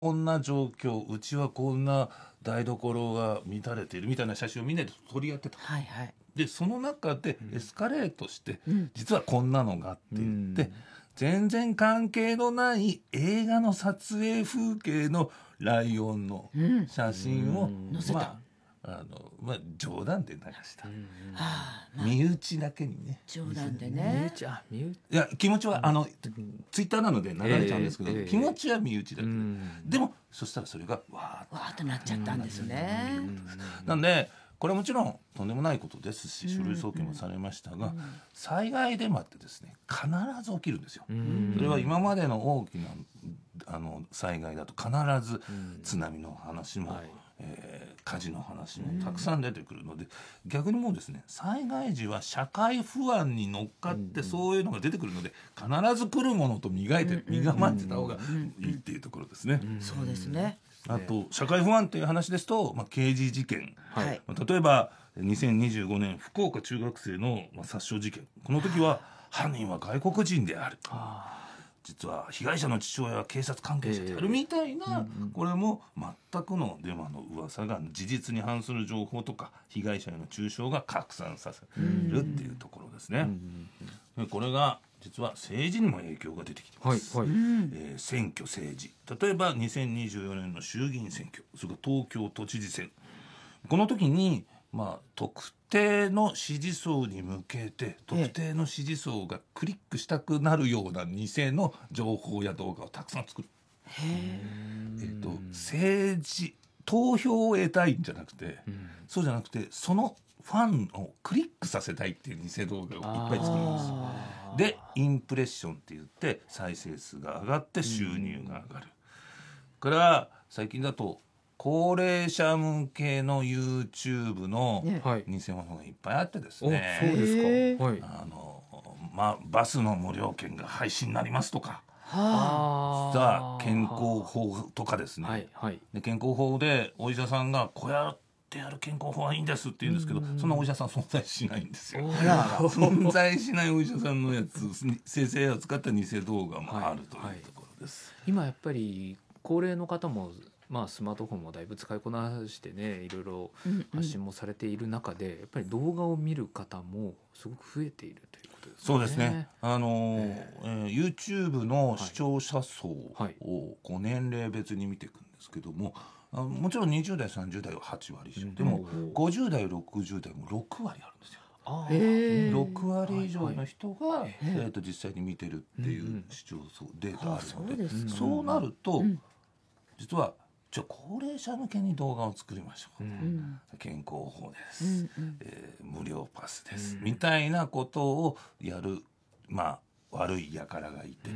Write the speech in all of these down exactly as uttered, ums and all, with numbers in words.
こんな状況、うちはこんな台所が乱れているみたいな写真をみんなで取り合ってた、 はいはい、 でその中でエスカレートして、 うん、 実はこんなのがあって言って、 うん、 全然関係のない映画の撮影風景のライオンの写真を、 うん載せた、 まああのまあ、冗談で流した、 うんはあ、まあ、 身内だけにね、 冗談で身ね、 内あ身内いや気持ちはあのツイッターなので流れちゃうんですけど、 ええええ気持ちは身内だけ、 うんでもそしたらそれがわーっわーっとなっちゃったんですね、 と、なんでこれもちろんとんでもないことですし、書類送検もされましたが、災害デマってですね必ず起きるんですよ、 うんそれは今までの大きなあの災害だと必ず津波の話も、 はい、 えー火事の話もたくさん出てくるので、逆にもうですね災害時は社会不安に乗っかってそういうのが出てくるので、必ず来るものと磨いて身構ってた方がいいっていうところですね、 そうですね、 あと社会不安という話ですと、まあ、刑事事件、 はい、 例えばにせんにじゅうごねん福岡中学生のまあ殺傷事件、この時は犯人は外国人である、実は被害者の父親は警察関係者であるみたいな、これも全くのデマの噂が事実に反する情報とか被害者への中傷が拡散させるっていうところですね、でこれが実は政治にも影響が出てきています、 はいはい、 えー選挙政治、例えばにせんにじゅうよねんの衆議院選挙、それから東京都知事選、この時に、まあ、特定の支持層に向けて特定の支持層がクリックしたくなるような偽の情報や動画をたくさん作る、えー、と政治投票を得たいんじゃなくて、うん、そうじゃなくてそのファンをクリックさせたいっていう偽動画をいっぱい作ります。でインプレッションって言って再生数が上がって収入が上がる、これは最近だと高齢者向けの YouTube の偽物がいっぱいあってですね、 そうですか、はい、 あの、ま、バスの無料券が廃止になりますとか、 はさあ健康法とかですね、 はいはい、 で健康法でお医者さんがこうやってやる健康法はいいんですって言うんですけど、そんなお医者さん存在しないんですよ。存在しないお医者さんのやつ生成 エーアイ を使った偽動画もあるというところです、 はいはい、今やっぱり高齢の方もまあ、スマートフォンもだいぶ使いこなしてね、いろいろ発信もされている中で、うんうん、やっぱり動画を見る方もすごく増えているということですね。 そうですね、あのーえー、YouTube の視聴者層をこう年齢別に見ていくんですけども、あもちろんにじゅう代さんじゅう代ははちわり以上、うん、でもごじゅう代ろくじゅう代もろくわりあるんですよ。あろくわり以上の人が、はいはい、えー、と実際に見てるっていう視聴層データあるので、うんうん、そうなると、うん、実はじゃあ高齢者向けに動画を作りましょう、うん、健康法です、うんうん、えー、無料パスです、うん、みたいなことをやる、まあ、悪い輩がいて、うん、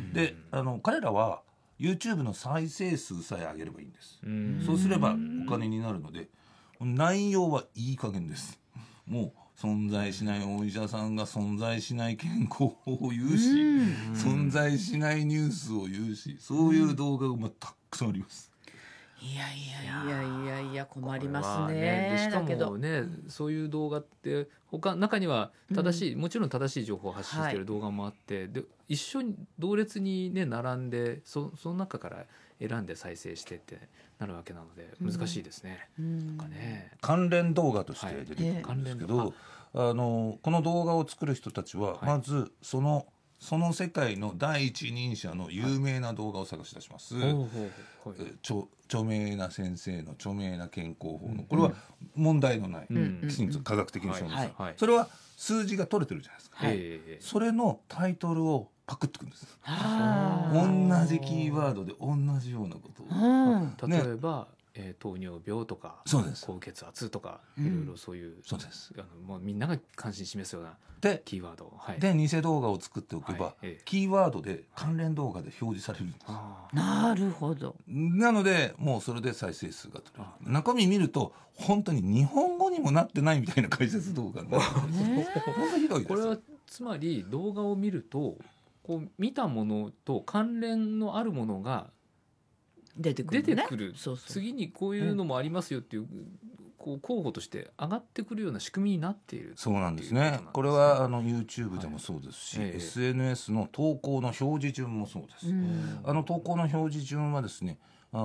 であの彼らは YouTube の再生数さえ上げればいいんです、うん、そうすればお金になるので、内容はいい加減です。もう存在しないお医者さんが存在しない健康法を言うし、うん、存在しないニュースを言うし、そういう動画がまあたくさんあります。 いやいやいやいやいや困ります ね, ねでしかもね、そういう動画って他中には正しい、うん、もちろん正しい情報を発信している動画もあって、はい、で一緒に同列にね並んで そ, その中から選んで再生してってなるわけなので難しいですね、うん、なんかね関連動画として出てくるんですけど、はい、あのこの動画を作る人たちはまずその、はい、その世界の第一人者の有名な動画を探し出します、はい、著, 著名な先生の著名な健康法の、これは問題のない、うん、きちんと科学的に証明される、はいはい、それは数字が取れてるじゃないですか、はい、それのタイトルをパクってくるんです。同じキーワードで同じようなことを、 うん、例えば、ねえー、糖尿病とか高血圧とかいろいろそういう、うん、 そうです。 あのもうみんなが関心示すようなキーワードを、はい、 で偽動画を作っておけば、はいええ、キーワードで関連動画で表示されるんです、 はい、なるほど。 なのでもうそれで再生数が取れる。中身見ると本当に日本語にもなってないみたいな解説動画になってるんですよ。本当ひどいです。 これはつまり動画を見るとこう見たものと関連のあるものが出てくる、ね、 出てくる。そうそう、次にこういうのもありますよっていう、うん、こう候補として上がってくるような仕組みになっている。 そうなんですね。これはあの YouTube でもそうですし、はい、エスエヌエス の投稿の表示順もそうです、うん、あの投稿の表示順はですね